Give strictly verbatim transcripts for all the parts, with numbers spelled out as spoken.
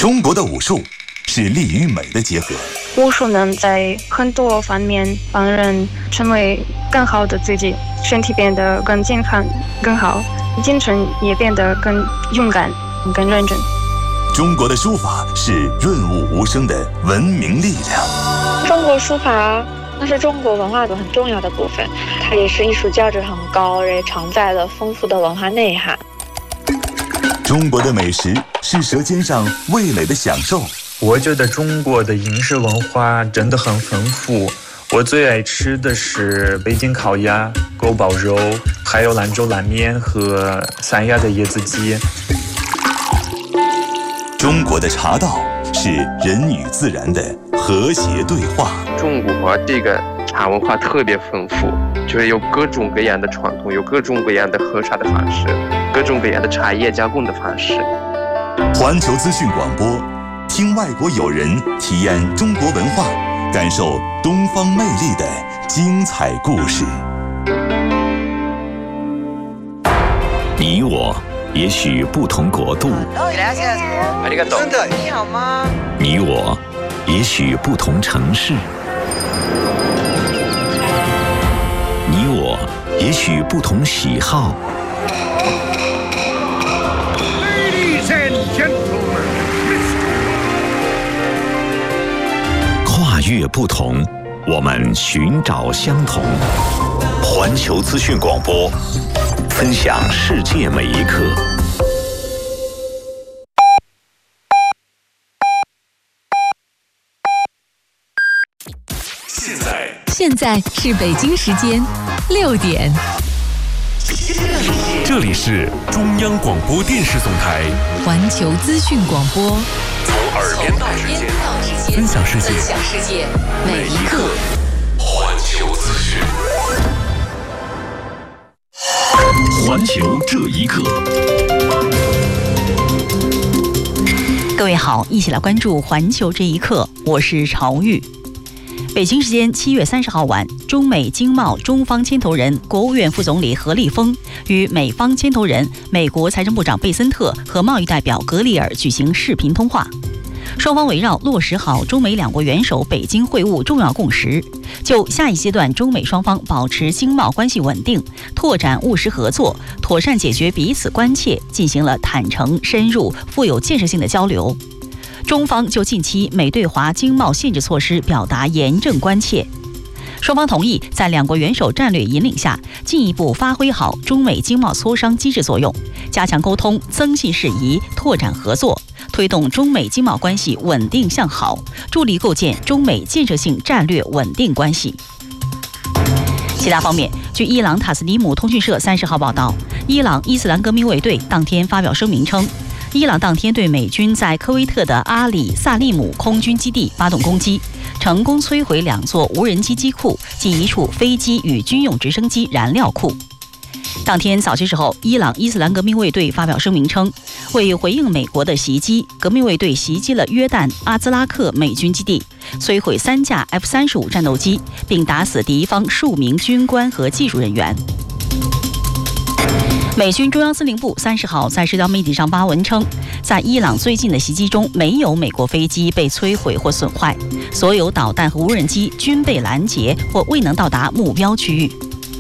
中国的武术是力与美的结合。 武术能在很多方面帮人成为更好的自己，身体变得更健康、更好，精神也变得更勇敢、更认真。 中国的书法是润物无声的文明力量。 中国书法那是中国文化的很重要的部分，它也是艺术价值很高，也承载了丰富的文化内涵。 中国的美食是舌尖上味蕾的享受。 我觉得中国的饮食文化真的很丰富，我最爱吃的是北京烤鸭、锅包肉，还有兰州拉面和三亚的椰子鸡。 中国的茶道是人与自然的和谐对话。 中国这个茶文化特别丰富，就是有各种各样的传统，有各种各样的喝茶的方式，各种各样的茶叶加工的方式。 环球资讯广播，听外国友人体验中国文化，感受东方魅力的精彩故事。 你我也许不同国度， 真的，你好吗？ 你我也许不同城市，你我也许不同喜好。 Ladies and gentlemen, 跨越不同，我们寻找相同。环球资讯广播，分享世界每一刻。 现在， 现在是北京时间六点。 这里是中央广播电视总台环球资讯广播， 从耳边到指尖，分享世界每一刻。 环球资讯， 环球这一刻。 各位好，一起来关注环球这一刻，我是朝玉。北京时间七月三十号晚，中美经贸中方牵头人、国务院副总理何立峰与美方牵头人、美国财政部长贝森特和贸易代表格里尔举行视频通话。双方围绕落实好中美两国元首北京会晤重要共识，就下一阶段中美双方保持经贸关系稳定、拓展务实合作、妥善解决彼此关切，进行了坦诚、深入、富有建设性的交流。中方就近期美对华经贸限制措施表达严正关切，双方同意在两国元首战略引领下，进一步发挥好中美经贸磋商机制作用，加强沟通、增信事宜、拓展合作，推动中美经贸关系稳定向好，助力构建中美建设性战略稳定关系。其他方面，据伊朗塔斯尼姆通讯社三十号报道，伊朗伊斯兰革命卫队当天发表声明称，伊朗当天对美军在科威特的阿里萨利姆空军基地发动攻击，成功摧毁两座无人机机库及一处飞机与军用直升机燃料库。当天早些时候，伊朗伊斯兰革命卫队发表声明称，为回应美国的袭击，革命卫队袭击了约旦阿兹拉克美军基地，摧毁三架 F 三十五 战斗机，并打死敌方数名军官和技术人员。美军中央司令部三十号在社交媒体上发文称，在伊朗最近的袭击中，没有美国飞机被摧毁或损坏，所有导弹和无人机均被拦截或未能到达目标区域。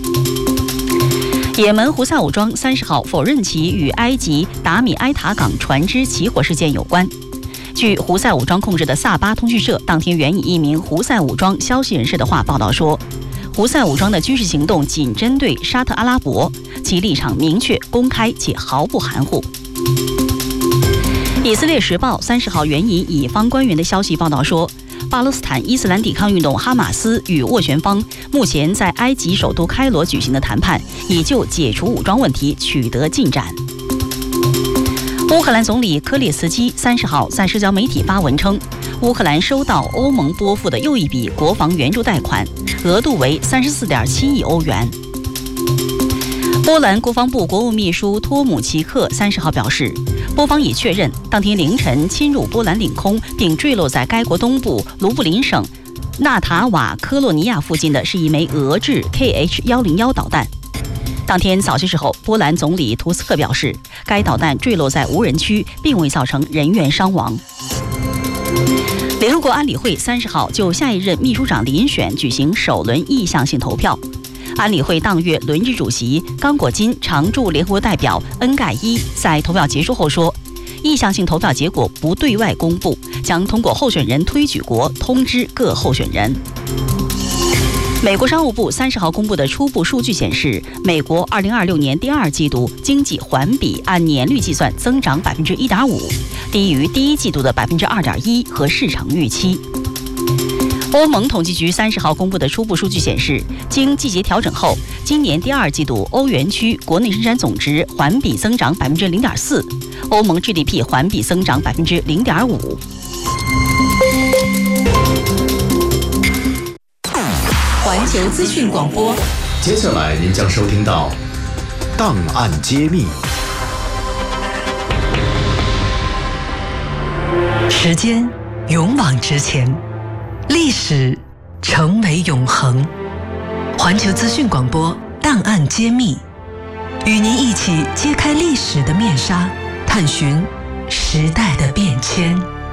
也门胡塞武装三十号否认其与埃及达米埃塔港船只起火事件有关。据胡塞武装控制的萨巴通讯社当天援引一名胡塞武装消息人士的话报道说，胡塞武装的军事行动仅针对沙特阿拉伯，其立场明确、公开且毫不含糊。以色列时报三十号援引以方官员的消息报道说，巴勒斯坦伊斯兰抵抗运动哈马斯与斡旋方目前在埃及首都开罗举行的谈判，已就解除武装问题取得进展。乌克兰总理科列茨基三十号在社交媒体发文称，乌克兰收到欧盟拨付的又一笔国防援助贷款，额度为三十四点七亿欧元。波兰国防部国务秘书托姆奇克三十号表示，波方已确认当天凌晨侵入波兰领空并坠落在该国东部卢布林省纳塔瓦科洛尼亚附近的是一枚俄制 K H 一零一导弹。当天早些时候，波兰总理图斯克表示，该导弹坠落在无人区，并未造成人员伤亡。 联合国安理会三十号就下一任秘书长遴选举行首轮意向性投票。安理会当月轮值主席刚果金常驻联合国代表恩盖伊在投票结束后说，意向性投票结果不对外公布，将通过候选人推举国通知各候选人。美国商务部三十号公布的初步数据显示，美国二零二六年第二季度经济环比按年率计算增长百分之一点五，低于第一季度的百分之二点一和市场预期。欧盟统计局三十号公布的初步数据显示，经季节调整后，今年第二季度欧元区国内生产总值环比增长百分之零点四，欧盟 G D P 环比增长百分之零点五。 环球资讯广播， 接下来您将收听到《档案揭秘》。 时间勇往直前，历史成为永恒。环球资讯广播《档案揭秘》，与您一起揭开历史的面纱，探寻时代的变迁。